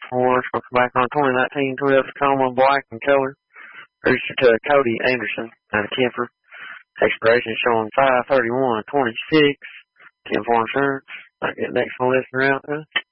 4. It's going to come back on 2019 Toyota Tacoma black in color. Registered to Cody Anderson out of Kemper. Expiration showing 5/31/26. 10 for insurance. I get next one listing around.